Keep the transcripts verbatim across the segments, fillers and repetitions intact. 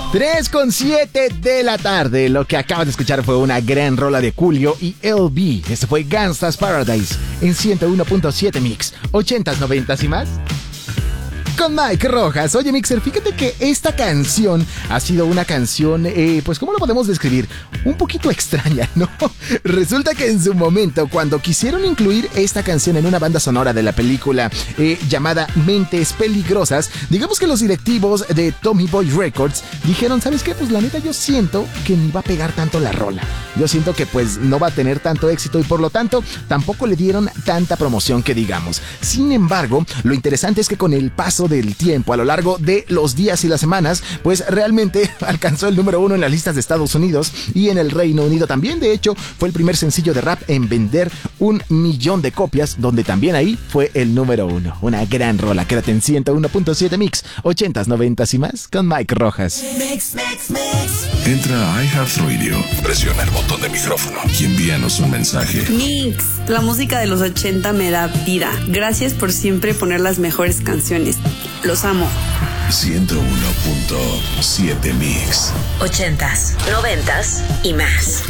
tres con siete de la tarde. Lo que acabas de escuchar fue una gran rola de Coolio y L B. Este fue Gangsta's Paradise en ciento uno punto siete Mix. ochentas, noventas y más. Con Mike Rojas. Oye, Mixer, fíjate que esta canción ha sido una canción, eh, pues, ¿cómo lo podemos describir? Un poquito extraña, ¿no? Resulta que en su momento, cuando quisieron incluir esta canción en una banda sonora de la película eh, llamada Mentes Peligrosas, digamos que los directivos de Tommy Boy Records dijeron, ¿sabes qué? Pues la neta yo siento que ni va a pegar tanto la rola. Yo siento que pues no va a tener tanto éxito y por lo tanto tampoco le dieron tanta promoción que digamos. Sin embargo, lo interesante es que con el paso del tiempo, a lo largo de los días y las semanas, pues realmente alcanzó el número uno en las listas de Estados Unidos y en el Reino Unido también. De hecho, fue el primer sencillo de rap en vender un millón de copias, donde también ahí fue el número uno. Una gran rola. Quédate en ciento uno punto siete Mix, ochentas, noventas y más con Mike Rojas. Mix, mix, mix. Entra a iHeartRadio, presiona el botón de micrófono y envíanos un mensaje. Mix, la música de los ochenta me da vida. Gracias por siempre poner las mejores canciones. Los amo. ciento uno punto siete Mix. Ochentas, noventas y más.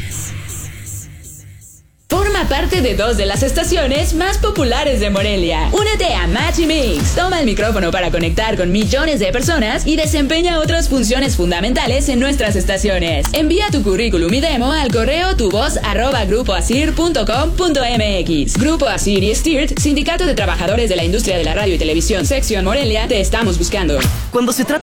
Forma parte de dos de las estaciones más populares de Morelia. Únete a Match y Mix. Toma el micrófono para conectar con millones de personas y desempeña otras funciones fundamentales en nuestras estaciones. Envía tu currículum y demo al correo tuvoz arroba grupoasir punto com punto mx. Grupo Asir y Stirt, Sindicato de Trabajadores de la Industria de la Radio y Televisión, Sección Morelia, te estamos buscando. Cuando se trata